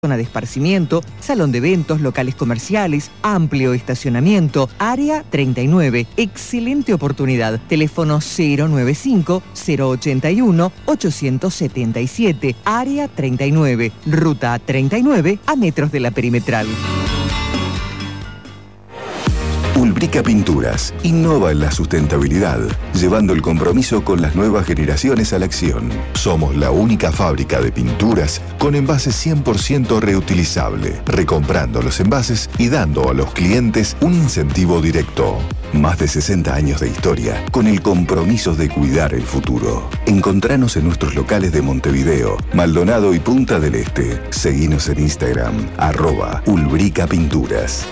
zona de esparcimiento, salón de eventos, locales comerciales, amplio estacionamiento, área 39. Excelente oportunidad. Teléfono 095-081-877, área 39, ruta 39, a metros de la perimetral. Ulbrica Pinturas innova en la sustentabilidad, llevando el compromiso con las nuevas generaciones a la acción. Somos la única fábrica de pinturas con envases 100% reutilizable, recomprando los envases y dando a los clientes un incentivo directo. Más de 60 años de historia con el compromiso de cuidar el futuro. Encontranos en nuestros locales de Montevideo, Maldonado y Punta del Este. Seguinos en Instagram, @Ulbrica Pinturas.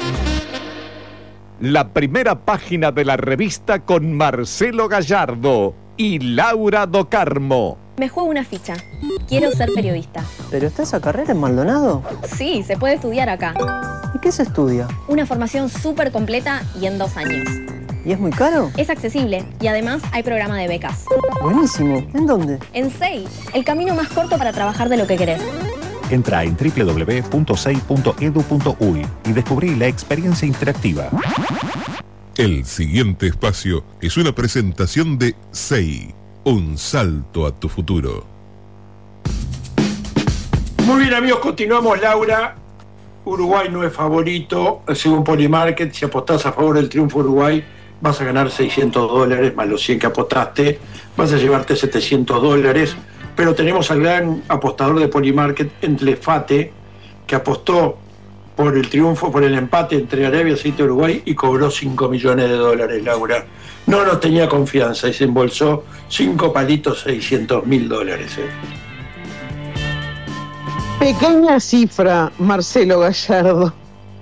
La primera página de la revista con Marcelo Gallardo y Laura Do Carmo. Me juego una ficha. Quiero ser periodista. ¿Pero está esa carrera en Maldonado? Sí, se puede estudiar acá. ¿Y qué se estudia? Una formación súper completa y en 2 años. ¿Y es muy caro? Es accesible y además hay programa de becas. Buenísimo. ¿En dónde? En SEI, el camino más corto para trabajar de lo que querés. Entra en www.sei.edu.uy y descubrí la experiencia interactiva. El siguiente espacio es una presentación de SEI, un salto a tu futuro. Muy bien, amigos, continuamos. Laura, Uruguay no es favorito, según Polymarket. Si apostás a favor del triunfo Uruguay, vas a ganar $600 más los 100 que apostaste, vas a llevarte $700. Pero tenemos al gran apostador de Polymarket, Entlefate, que apostó por el triunfo, por el empate entre Arabia Saudita y Uruguay y cobró $5 millones, Laura. No nos tenía confianza y se embolsó 5 palitos, $600.000. Pequeña cifra, Marcelo Gallardo.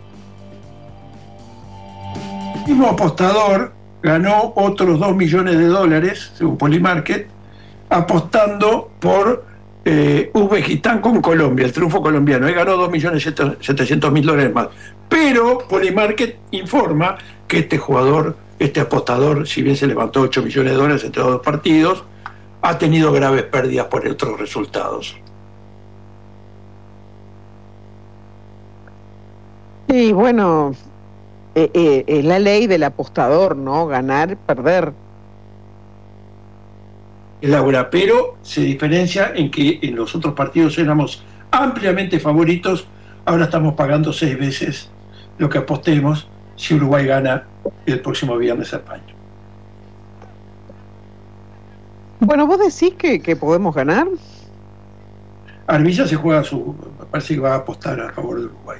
El mismo apostador ganó otros $2 millones, según Polymarket, apostando por Uzbekistán con Colombia, el triunfo colombiano. Él ganó $2.700.000 más. Pero Polymarket informa que este apostador, si bien se levantó $8 millones entre los 2 partidos, ha tenido graves pérdidas por otros resultados. Sí, bueno, es la ley del apostador, ¿no? Ganar, perder. Laura, pero se diferencia en que en los otros partidos éramos ampliamente favoritos, ahora estamos pagando 6 veces lo que apostemos si Uruguay gana el próximo viernes a España. Bueno, ¿vos decís que podemos ganar? Armilla se juega parece que va a apostar a favor de Uruguay.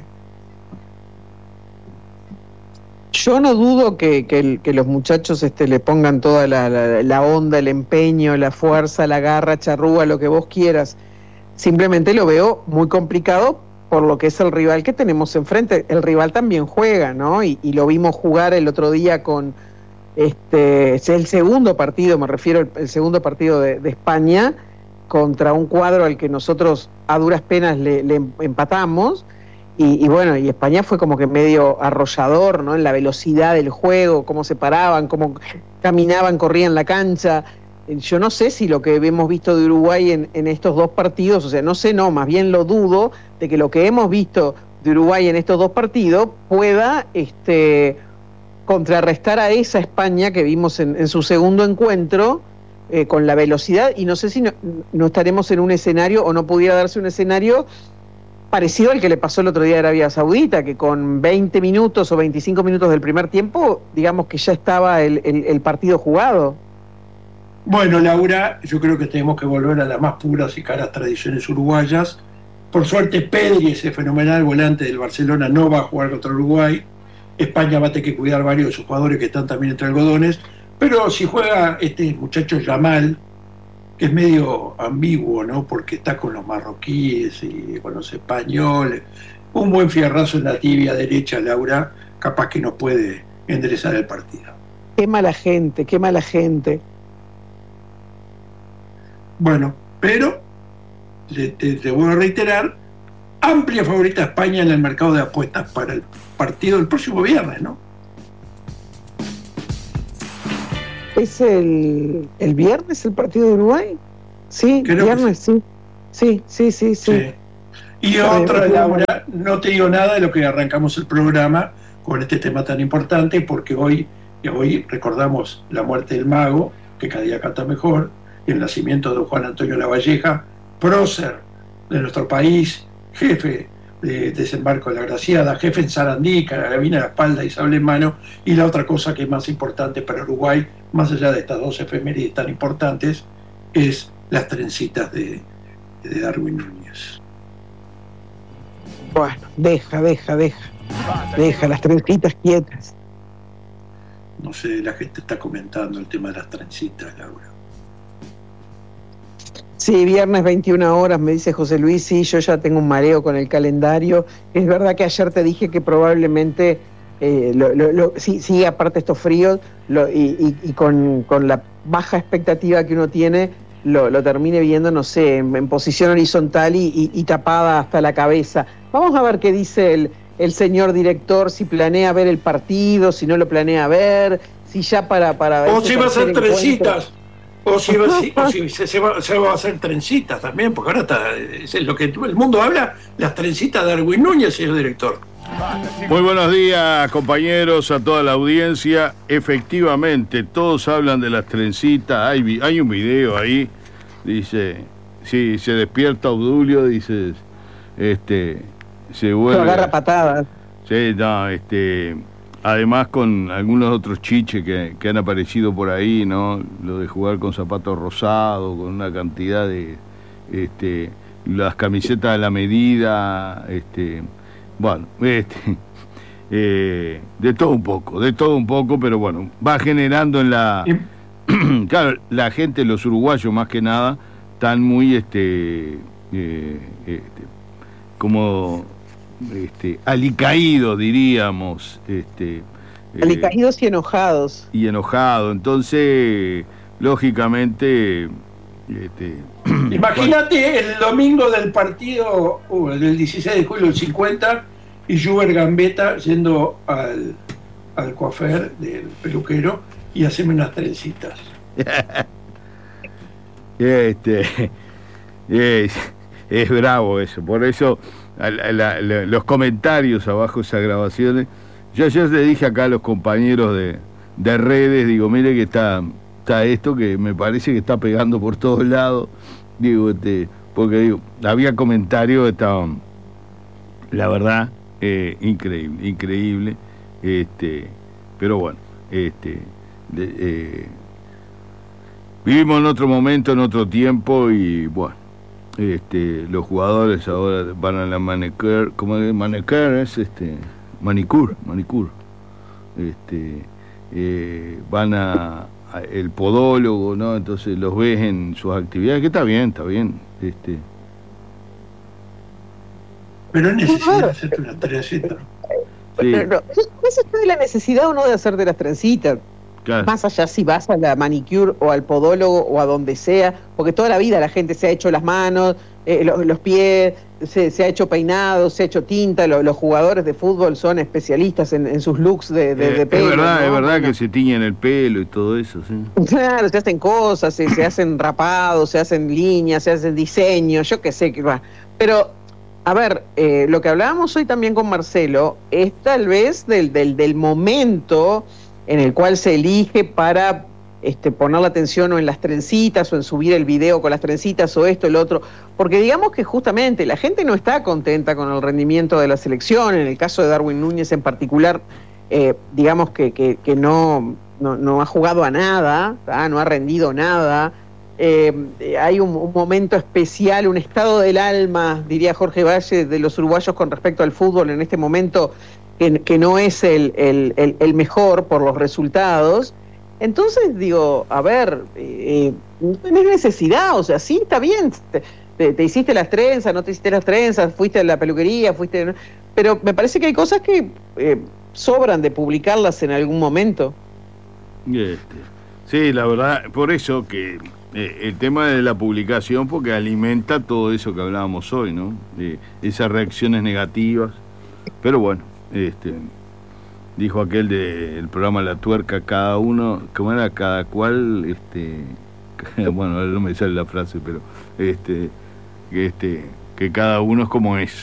Yo no dudo que los muchachos le pongan toda la onda, el empeño, la fuerza, la garra, charrúa, lo que vos quieras. Simplemente lo veo muy complicado por lo que es el rival que tenemos enfrente. El rival también juega, ¿no? Y lo vimos jugar el otro día con el segundo partido, me refiero al segundo partido de España, contra un cuadro al que nosotros a duras penas le empatamos. Y bueno, y España fue como que medio arrollador, ¿no? En la velocidad del juego, cómo se paraban, cómo caminaban, corrían la cancha. Yo no sé si lo que hemos visto de Uruguay en estos 2 partidos, o sea, más bien lo dudo de que lo que hemos visto de Uruguay en estos 2 partidos pueda contrarrestar a esa España que vimos en su segundo encuentro con la velocidad, y no sé si no estaremos en un escenario, o no pudiera darse un escenario parecido al que le pasó el otro día a Arabia Saudita, que con 20 minutos o 25 minutos del primer tiempo, digamos que ya estaba el partido jugado. Bueno, Laura, yo creo que tenemos que volver a las más puras y caras tradiciones uruguayas. Por suerte, Pedri, ese fenomenal volante del Barcelona, no va a jugar contra Uruguay. España va a tener que cuidar varios de sus jugadores que están también entre algodones. Pero si juega este muchacho Yamal, que es medio ambiguo, ¿no? Porque está con los marroquíes y con los españoles. Un buen fierrazo en la tibia derecha, Laura, capaz que nos puede enderezar el partido. Qué mala gente, qué mala gente. Bueno, pero te voy a reiterar, amplia favorita España en el mercado de apuestas para el partido del próximo viernes, ¿no? ¿Es el viernes el partido de Uruguay? Sí, Creo viernes, sí. Sí. Y otra, Laura, no te digo nada de lo que arrancamos el programa con este tema tan importante, porque hoy recordamos la muerte del mago, que cada día canta mejor, y el nacimiento de don Juan Antonio Lavalleja, prócer de nuestro país, jefe de Desembarco de la Graciada, jefe en Sarandí, carabina a la espalda y sable en mano. Y la otra cosa que es más importante para Uruguay, más allá de estas dos efemérides tan importantes, es las trencitas de Darwin Núñez. Bueno, deja las trencitas quietas. No sé, la gente está comentando el tema de las trencitas, Laura. Sí, viernes 21 horas, me dice José Luis. Sí, yo ya tengo un mareo con el calendario. Es verdad que ayer te dije que probablemente, sí, aparte estos fríos, y con la baja expectativa que uno tiene, lo termine viendo, no sé, en posición horizontal y tapada hasta la cabeza. Vamos a ver qué dice el señor director, si planea ver el partido, si no lo planea ver, si ya para o si va a hacer trencitas. O si se va a hacer trencitas también, porque ahora es lo que el mundo habla, las trencitas de Darwin Núñez, señor director. Muy buenos días, compañeros, a toda la audiencia. Efectivamente, todos hablan de las trencitas. Hay un video ahí, dice, sí, se despierta Obdulio, dice, se vuelve... Lo agarra patadas. Sí, no, además con algunos otros chiches que han aparecido por ahí, ¿no? Lo de jugar con zapatos rosados, con una cantidad de... las camisetas a la medida, bueno, de todo un poco, pero bueno, va generando en la... Claro, la gente, los uruguayos más que nada, están muy, como... alicaídos, diríamos, alicaídos y enojados. Entonces, lógicamente, imagínate el domingo del partido del 16 de julio del 50 y Juber Gambetta yendo al coafer del peluquero y hacerme unas trencitas. Es bravo eso, por eso los comentarios abajo de esas grabaciones. Yo ayer le dije acá a los compañeros de redes, digo, mire que está esto que me parece que está pegando por todos lados, digo, porque digo, había comentarios que estaban, la verdad, increíble, pero bueno, vivimos en otro momento, en otro tiempo, y bueno, los jugadores ahora van a la manicure, ¿cómo es? Manicure es manicure, van a el podólogo, ¿no? Entonces los ves en sus actividades, que está bien, pero es necesario hacerte una trencita. Sí. No es de la necesidad o no de hacerte las trencitas. Claro. Más allá si vas a la manicure o al podólogo o a donde sea, porque toda la vida la gente se ha hecho las manos, los pies, se ha hecho peinado, se ha hecho tinta, los jugadores de fútbol son especialistas en sus looks de pelo. Es verdad, ¿no? Es verdad que se tiñen el pelo y todo eso, sí. Claro, se hacen cosas, se hacen rapados, se hacen líneas, se hacen diseños, yo qué sé qué va. Pero, a ver, lo que hablábamos hoy también con Marcelo es tal vez del momento en el cual se elige para poner la atención o en las trencitas o en subir el video con las trencitas o esto, el otro, porque digamos que justamente la gente no está contenta con el rendimiento de la selección. En el caso de Darwin Núñez en particular, digamos que no ha jugado a nada, no ha rendido nada. Hay un momento especial, un estado del alma, diría Jorge Valle, de los uruguayos con respecto al fútbol en este momento, que no es el mejor por los resultados. Entonces digo, a ver, no tenés necesidad, o sea, sí, está bien, te hiciste las trenzas, no te hiciste las trenzas, fuiste a la peluquería, pero me parece que hay cosas que sobran de publicarlas en algún momento. Sí, la verdad, por eso que el tema de la publicación, porque alimenta todo eso que hablábamos hoy, ¿no? Esas reacciones negativas, pero bueno, dijo aquel del programa La Tuerca, cada uno, ¿cómo era? Cada cual, bueno, ahora no me sale la frase, pero que cada uno es como es.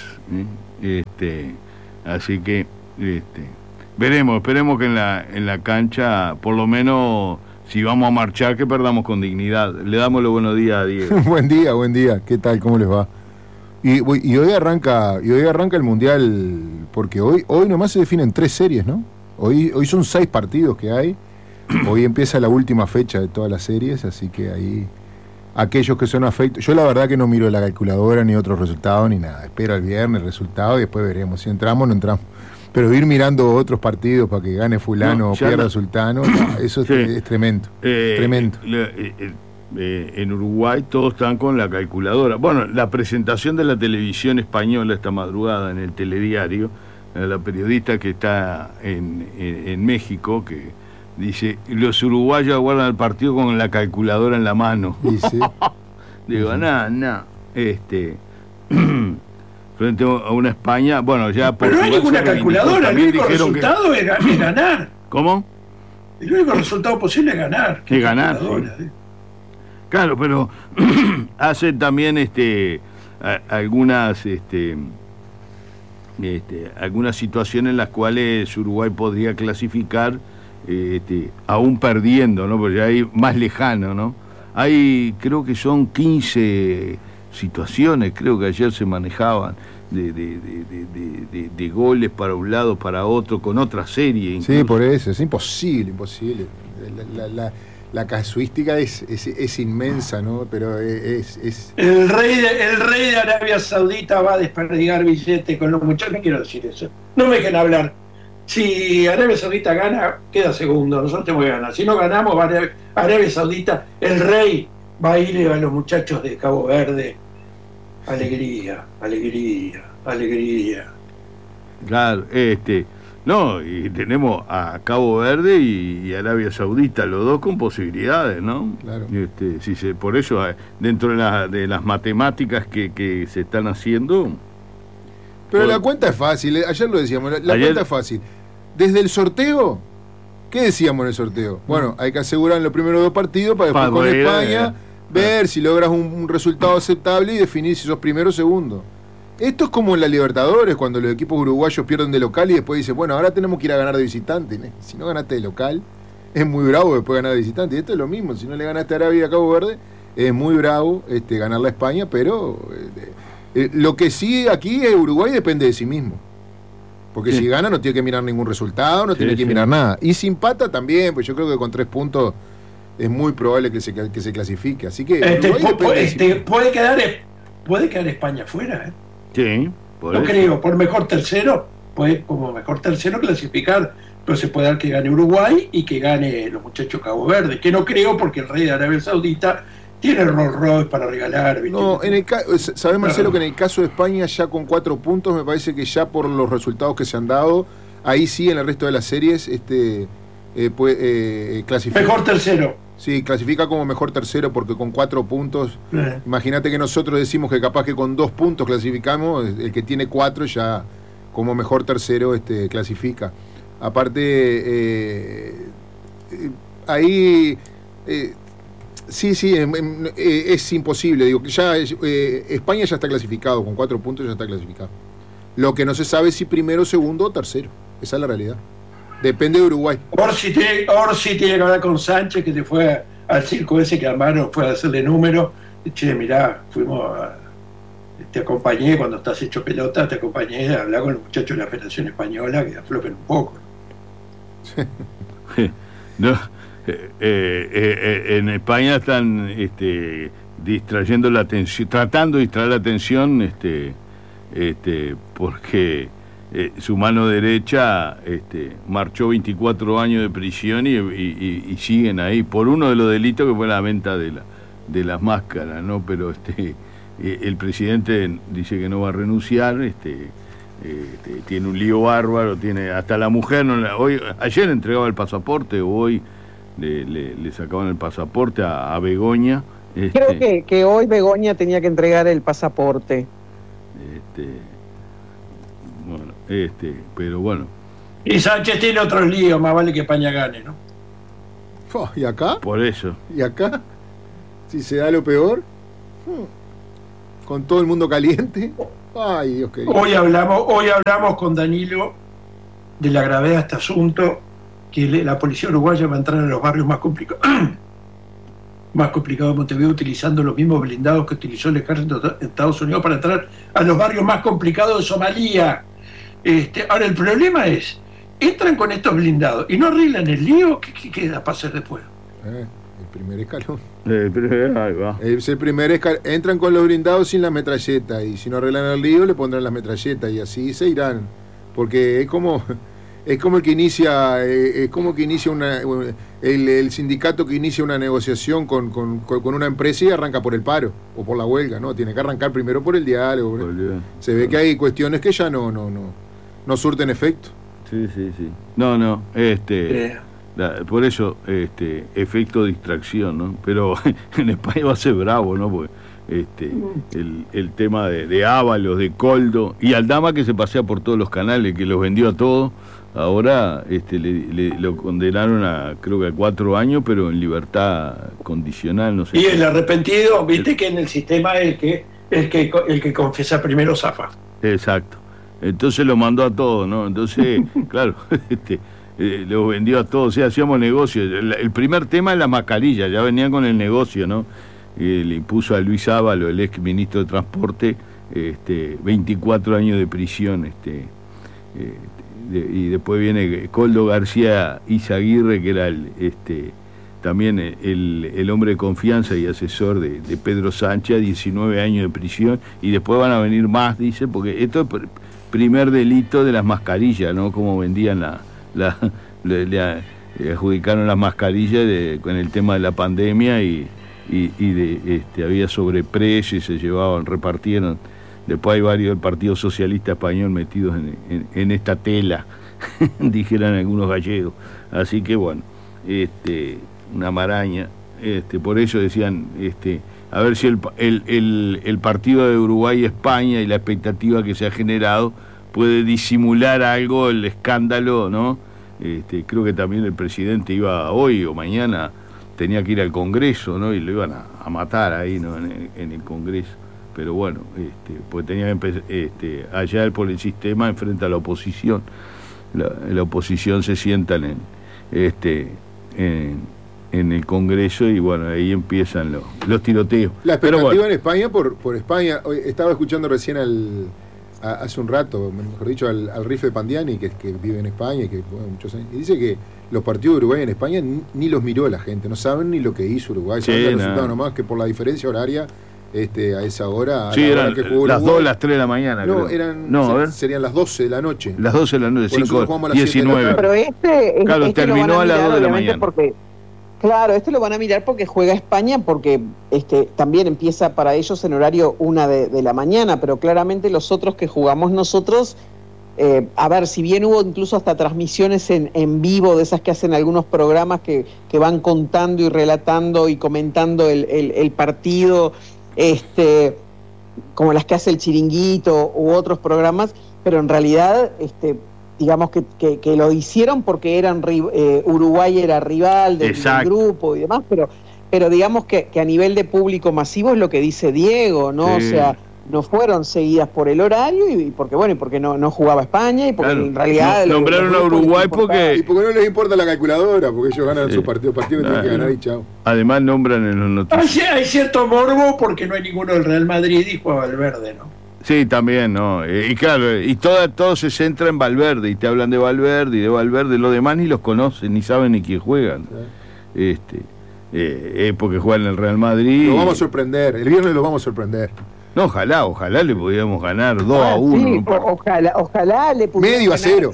Así que esperemos que en la cancha, por lo menos, si vamos a marchar, que perdamos con dignidad. Le damos los buenos días a Diego. Buen día. ¿Qué tal? ¿Cómo les va? Y hoy arranca el Mundial, porque hoy nomás se definen 3 series, ¿no? Hoy son 6 partidos que hay. Hoy empieza la última fecha de todas las series, así que ahí aquellos que son afectos... Yo la verdad que no miro la calculadora ni otros resultados ni nada. Espero el viernes el resultado y después veremos si entramos o no entramos. Pero ir mirando otros partidos para que gane fulano o pierda sultano, eso es tremendo. Tremendo. En Uruguay todos están con la calculadora. Bueno, la presentación de la televisión española esta madrugada en el telediario, la periodista que está en México, que dice, los uruguayos aguardan el partido con la calculadora en la mano. Sí. Digo, frente a una España, bueno, ya... Pero no hay ninguna calculadora, el único resultado es ganar. ¿Cómo? El único resultado posible es ganar. Es ganar, sí. Claro, pero hacen también algunas situaciones en las cuales Uruguay podría clasificar aún perdiendo, ¿no? Porque hay más lejano, ¿no? Hay, creo que son 15 situaciones, creo que ayer se manejaban de goles para un lado, para otro, con otra serie. Incluso. Sí, por eso, es imposible. La casuística es inmensa, ¿no? Pero es... El rey de Arabia Saudita va a desperdigar billetes con los muchachos. No quiero decir eso. No me dejen hablar. Si Arabia Saudita gana, queda segundo. Nosotros tenemos que ganar. Si no ganamos, Arabia Saudita, el rey va a ir a los muchachos de Cabo Verde. Alegría. Claro, no, y tenemos a Cabo Verde y Arabia Saudita, los dos con posibilidades, ¿no? Claro. Por eso, dentro de las matemáticas que se están haciendo... Pero la cuenta es fácil, ayer lo decíamos, la cuenta es fácil. Desde el sorteo, ¿qué decíamos en el sorteo? Bueno, hay que asegurar en los primeros 2 partidos para después con España ver si logras un resultado aceptable y definir si sos primero o segundo. Esto es como en la Libertadores, cuando los equipos uruguayos pierden de local y después dicen, bueno, ahora tenemos que ir a ganar de visitante. Si no ganaste de local, es muy bravo después ganar de visitante. Y esto es lo mismo, si no le ganaste a Arabia y a Cabo Verde, es muy bravo ganarle a España, pero lo que sí aquí es Uruguay depende de sí mismo. Porque si gana no tiene que mirar ningún resultado, no tiene que mirar nada. Y si empata también, pues yo creo que con 3 puntos es muy probable que se clasifique. Así que puede quedar España fuera, Sí, no creo, por mejor tercero, puede como mejor tercero clasificar, pero se puede dar que gane Uruguay y que gane los muchachos Cabo Verde, que no creo porque el rey de Arabia Saudita tiene Rolls Royce para regalar. ¿Viste? No, ¿sabés, Marcelo, que en el caso de España ya con 4 puntos, me parece que ya por los resultados que se han dado, ahí sí en el resto de las series clasifica. Mejor tercero. Sí, clasifica como mejor tercero porque con 4 puntos, imagínate que nosotros decimos que capaz que con 2 puntos clasificamos, el que tiene 4 ya como mejor tercero clasifica. Aparte, ahí sí, es imposible, digo, ya España ya está clasificado, con 4 puntos ya está clasificado. Lo que no se sabe es si primero, segundo o tercero, esa es la realidad. Depende de Uruguay. Orsi tiene que hablar con Sánchez, que se fue al circo ese que armaron, fue a hacerle número. Che, mirá, te acompañé cuando estás hecho pelota, te acompañé a hablar con los muchachos de la Federación Española que aflojen un poco. No, en España están distrayendo la atención, tratando de distraer la atención, porque su mano derecha marchó 24 años de prisión y siguen ahí por uno de los delitos que fue la venta de las máscaras, ¿no? Pero el presidente dice que no va a renunciar, tiene un lío bárbaro, tiene hasta la mujer, ayer entregaba el pasaporte, hoy le sacaban el pasaporte a Begoña. Creo que hoy Begoña tenía que entregar el pasaporte. Bueno, pero bueno. Y Sánchez tiene otros líos, más vale que España gane, ¿no? ¿Y acá? Por eso. ¿Y acá? Si se da lo peor. con todo el mundo caliente. Ay, Dios querido. Hoy hablamos con Danilo de la gravedad de este asunto, que la policía uruguaya va a entrar a los barrios más complicados de Montevideo, utilizando los mismos blindados que utilizó el ejército de Estados Unidos para entrar a los barrios más complicados de Somalia. Ahora, el problema es, entran con estos blindados y no arreglan el lío, ¿qué queda para hacer después? El primer escalón. Ahí va. Es el primer escalón. Entran con los blindados sin la metralleta, y si no arreglan el lío le pondrán las metralletas y así se irán. Porque es como el que inicia, el sindicato que inicia una negociación con una empresa y arranca por el paro o por la huelga, ¿no? Tiene que arrancar primero por el diálogo. Se ve que hay cuestiones que ya no surten efecto. Sí. No. Por eso, efecto de distracción, ¿no? Pero en España va a ser bravo, ¿no? Porque el tema de Ábalos, de Coldo y Aldama, que se pasea por todos los canales, que los vendió a todos, ahora lo condenaron creo que a 4 años, pero en libertad condicional, no sé. Y el arrepentido, viste que en el sistema el que confiesa primero zafa. Exacto. Entonces lo mandó a todos, ¿no? Entonces, claro, lo vendió a todos, o sea, hacíamos negocio. El primer tema es la mascarilla, ya venían con el negocio, ¿no? Le impuso a Luis Ábalos, el ex ministro de Transporte, 24 años de prisión, y después viene Coldo García Izaguirre, que era también el hombre de confianza y asesor de Pedro Sánchez, 19 años de prisión, y después van a venir más, dice, porque esto es primer delito de las mascarillas, ¿no? Como vendían le adjudicaron las mascarillas con el tema de la pandemia y había sobreprecios y se llevaban, repartieron. Después hay varios del Partido Socialista Español metidos en esta tela, dijeran algunos gallegos. Así que bueno, una maraña. Por eso decían, a ver si el partido de Uruguay-España y la expectativa que se ha generado puede disimular algo el escándalo, ¿no? Creo que también el presidente iba hoy o mañana, tenía que ir al Congreso, ¿no? Y lo iban a matar ahí, ¿no? En el Congreso. Pero bueno, pues tenía que empezar, allá por el sistema enfrenta a la oposición. La oposición se sienta en el Congreso y bueno, ahí empiezan los tiroteos. La expectativa en España, por España, estaba escuchando recién hace un rato, mejor dicho, al Rife Pandiani, que vive en España y que muchos años, y dice que los partidos de Uruguay en España ni los miró la gente, no saben ni lo que hizo Uruguay, saben el resultado nomás, que por la diferencia horaria a esa hora, sí, eran las 2, las 3 de la mañana. No, serían las 12 de la noche. Las 12 de la noche, 5:19. Pero claro, terminó a las 2 de la mañana. Claro, lo van a mirar porque juega España, porque también empieza para ellos en horario 1 de la mañana, pero claramente los otros que jugamos nosotros, a ver, si bien hubo incluso hasta transmisiones en vivo, de esas que hacen algunos programas que van contando y relatando y comentando el partido, como las que hace el Chiringuito u otros programas, pero en realidad digamos que lo hicieron porque Uruguay era rival del grupo y demás, pero digamos que a nivel de público masivo es lo que dice Diego, ¿no? Sí. O sea, no fueron seguidas por el horario y porque no jugaba España y porque en realidad nombraron a Uruguay porque... Y porque no les importa la calculadora, porque ellos ganan su partido que tienen que ganar y chao. Además nombran en los noticiarios. Hay cierto morbo porque no hay ninguno del Real Madrid y juega Valverde, ¿no? Sí, también, ¿no? Y claro, y todo se centra en Valverde, y te hablan de Valverde y de Valverde, los demás ni los conocen, ni saben ni quién juegan. Sí. Porque juegan en el Real Madrid. Lo vamos a sorprender, el viernes lo vamos a sorprender. No, ojalá le pudiéramos ganar 2-1. Sí, ojalá le pudiéramos ganar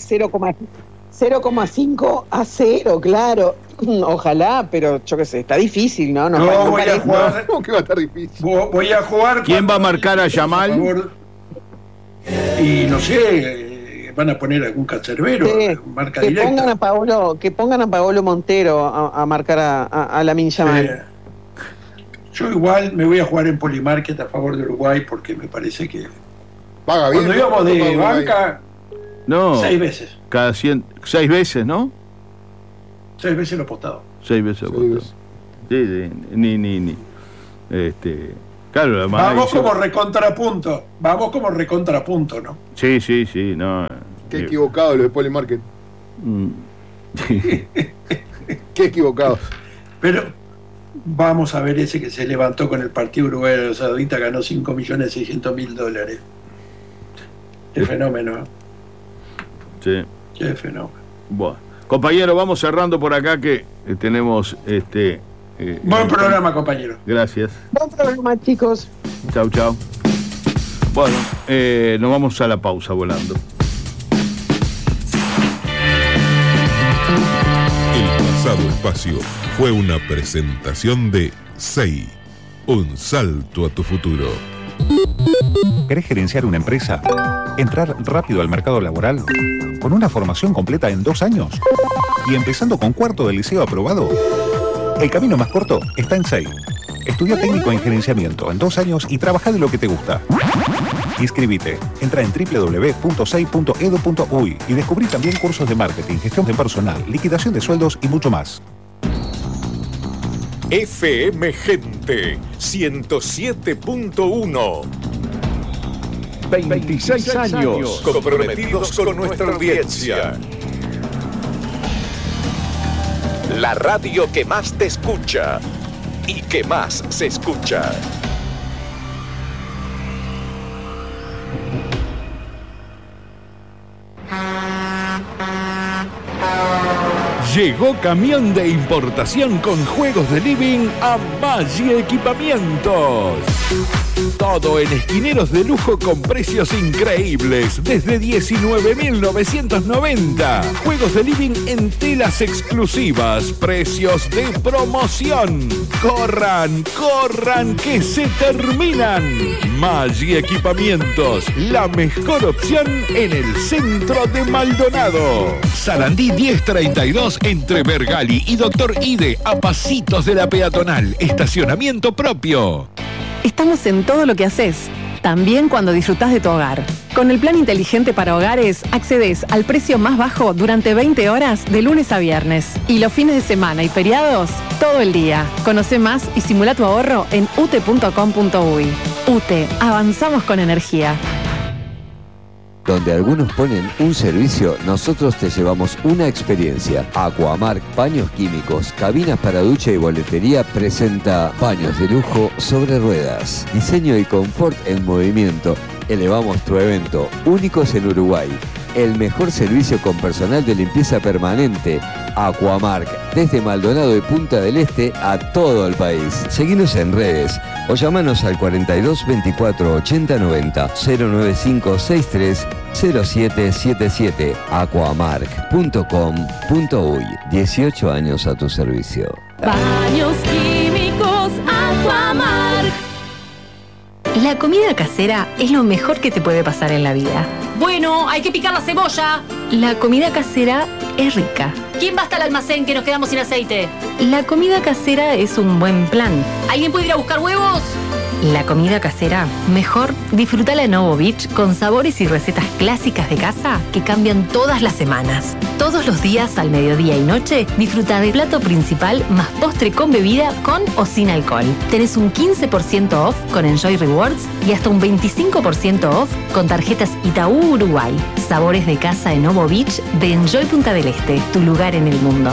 0,5 a 0, claro. Ojalá, pero yo qué sé, está difícil, ¿no? Voy a jugar. ¿Cómo que va a estar difícil? Voy a jugar. ¿Quién va a marcar a Yamal? Y no sé, van a poner algún cancerbero, marca directa. Que pongan a Paolo Montero a marcar a Lamine Yamal. Yo igual me voy a jugar en Polymarket a favor de Uruguay porque me parece que paga bien. Cuando íbamos de banca, no, 6 veces. Cada 100, 6 veces, ¿no? 6 veces lo apostado. 6 veces lo apostado. Sí, ni. Claro, además vamos como recontrapunto, ¿no? Sí, no. Qué equivocado lo de Polymarket. Qué equivocado. Pero vamos a ver ese que se levantó con el Partido Uruguay de los Sauditas, ganó $5.600.000. Qué fenómeno. Sí. Qué fenómeno. Bueno, compañero, vamos cerrando por acá que tenemos buen programa, compañero. Gracias. Buen programa, chicos. Chau. Bueno, nos vamos a la pausa volando. El pasado espacio fue una presentación de SEI. Un salto a tu futuro. ¿Querés gerenciar una empresa? ¿Entrar rápido al mercado laboral? ¿Con una formación completa en 2 años? ¿Y empezando con 4º del liceo aprobado? El camino más corto está en SEI. Estudia técnico en gerenciamiento en 2 años y trabaja de lo que te gusta. Inscribite. Entra en www.sei.edu.uy y descubrí también cursos de marketing, gestión de personal, liquidación de sueldos y mucho más. FM Gente 107.1. 26 años comprometidos con nuestra audiencia. La radio que más te escucha y que más se escucha. Llegó camión de importación con juegos de living a Maggi Equipamientos. Todo en esquineros de lujo con precios increíbles, desde 19.990. Juegos de living en telas exclusivas, precios de promoción. ¡Corran, que se terminan! Maggi Equipamientos, la mejor opción en el centro de Maldonado. Sarandí 1032 entre Bergali y Doctor Ide, a pasitos de la peatonal. Estacionamiento propio. Estamos en todo lo que haces, también cuando disfrutás de tu hogar. Con el plan inteligente para hogares, accedes al precio más bajo durante 20 horas de lunes a viernes. Y los fines de semana y feriados, todo el día. Conoce más y simula tu ahorro en ute.com.uy. UTE, avanzamos con energía. Donde algunos ponen un servicio, nosotros te llevamos una experiencia. Aquamark Paños Químicos, cabinas para ducha y boletería presenta paños de lujo sobre ruedas. Diseño y confort en movimiento. Elevamos tu evento, únicos en Uruguay. El mejor servicio con personal de limpieza permanente. Aquamark, desde Maldonado y Punta del Este a todo el país. Seguinos en redes o llamanos al 42 24 80 90 095 63 0777 aquamark.com.uy. 18 años a tu servicio. Baños químicos Aquamark. La comida casera es lo mejor que te puede pasar en la vida. Bueno, hay que picar la cebolla. La comida casera es rica. ¿Quién va hasta el almacén que nos quedamos sin aceite? La comida casera es un buen plan. ¿Alguien puede ir a buscar huevos? La comida casera, mejor disfrútala en Novo Beach con sabores y recetas clásicas de casa que cambian todas las semanas. Todos los días al mediodía y noche, disfruta de plato principal más postre con bebida con o sin alcohol. Tenés un 15% off con Enjoy Rewards y hasta un 25% off con tarjetas Itaú Uruguay. Sabores de casa en Novo Beach de Enjoy Punta del Este, tu lugar en el mundo.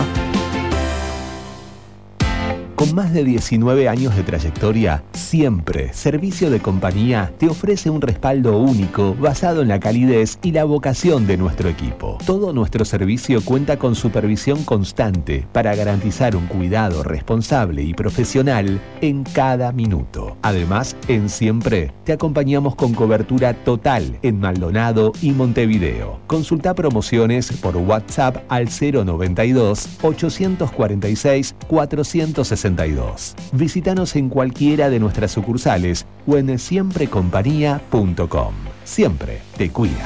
Con más de 19 años de trayectoria, siempre Servicio de Compañía te ofrece un respaldo único basado en la calidez y la vocación de nuestro equipo. Todo nuestro servicio cuenta con supervisión constante para garantizar un cuidado responsable y profesional en cada minuto. Además, en Siempre te acompañamos con cobertura total en Maldonado y Montevideo. Consulta promociones por WhatsApp al 092 846 460. Visítanos en cualquiera de nuestras sucursales o en siemprecompañía.com. Siempre te cuida.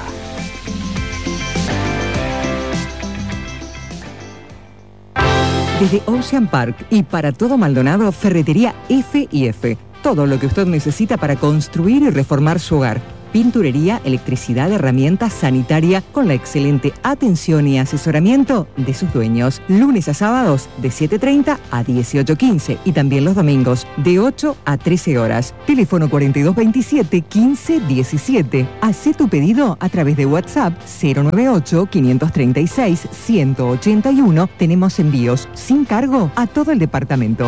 Desde Ocean Park y para todo Maldonado, Ferretería F&F. Todo lo que usted necesita para construir y reformar su hogar. pinturería, electricidad, herramientas, sanitaria, con la excelente atención y asesoramiento de sus dueños. Lunes a sábados de 7:30 a 18:15 y también los domingos de 8 a 13 horas. Teléfono 4227 1517. Hacé tu pedido a través de WhatsApp 098 536 181. Tenemos envíos sin cargo a todo el departamento.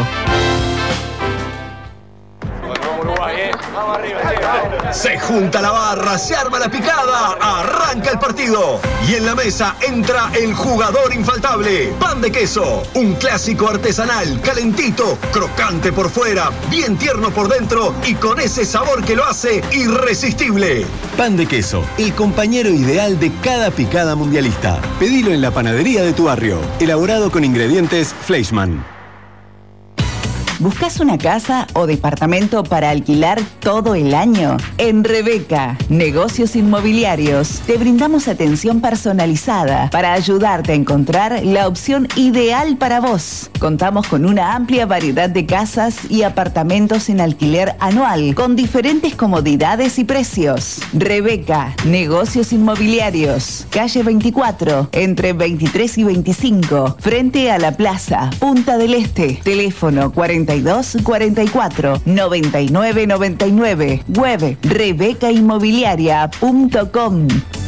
Se junta la barra, se arma la picada, arranca el partido. Y en la mesa entra el jugador infaltable. Pan de queso, un clásico artesanal, calentito, crocante por fuera, bien tierno por dentro y con ese sabor que lo hace irresistible. Pan de queso, el compañero ideal de cada picada mundialista. Pedilo en la panadería de tu barrio. Elaborado con ingredientes Fleischmann. ¿Buscas una casa o departamento para alquilar todo el año? En Rebeca, Negocios Inmobiliarios, te brindamos atención personalizada para ayudarte a encontrar la opción ideal para vos. Contamos con una amplia variedad de casas y apartamentos en alquiler anual, con diferentes comodidades y precios. Rebeca, Negocios Inmobiliarios, calle 24, entre 23 y 25, frente a la plaza, Punta del Este. Teléfono 42 44 99 99. Web rebecainmobiliaria.com.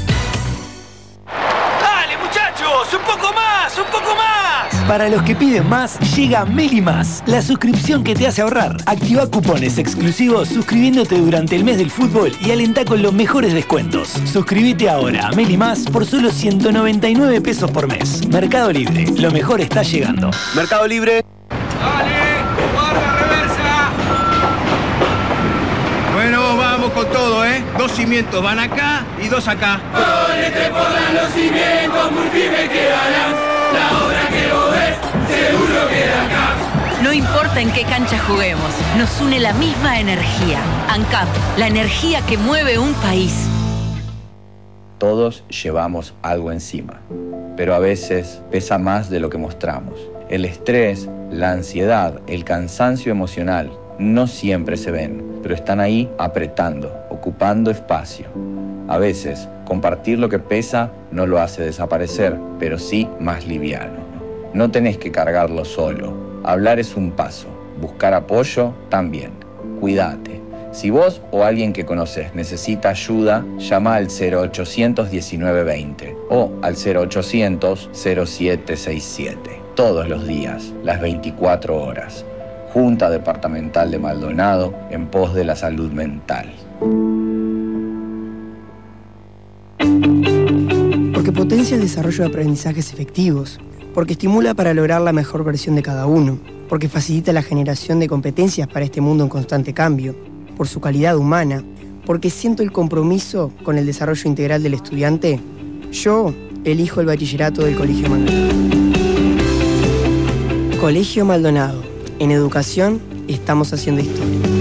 ¡Dale, muchachos! ¡Un poco más! ¡Un poco más! Para los que piden más, llega Meli Más, la suscripción que te hace ahorrar. Activa cupones exclusivos suscribiéndote durante el mes del fútbol y alentá con los mejores descuentos. Suscríbete ahora a Meli Más por solo 199 pesos por mes. Mercado Libre, lo mejor está llegando. Mercado Libre. Bueno, vamos con todo, ¿eh? 2 cimientos van acá y 2 acá. Ponete por los cimientos muy firmes quedarán. La obra que vos ves, seguro queda acá. No importa en qué cancha juguemos, nos une la misma energía. ANCAP, la energía que mueve un país. Todos llevamos algo encima, pero a veces pesa más de lo que mostramos. El estrés, la ansiedad, el cansancio emocional no siempre se ven, pero están ahí apretando, ocupando espacio. A veces, compartir lo que pesa no lo hace desaparecer, pero sí más liviano. No tenés que cargarlo solo. Hablar es un paso, buscar apoyo también. Cuídate. Si vos o alguien que conoces necesita ayuda, llama al 0800 1920 o al 0800 0767. Todos los días, las 24 horas. Junta Departamental de Maldonado en pos de la salud mental. Porque potencia el desarrollo de aprendizajes efectivos. Porque estimula para lograr la mejor versión de cada uno. Porque facilita la generación de competencias para este mundo en constante cambio. Por su calidad humana. Porque siento el compromiso con el desarrollo integral del estudiante. Yo elijo el bachillerato del Colegio Maldonado. Colegio Maldonado. En educación estamos haciendo historia.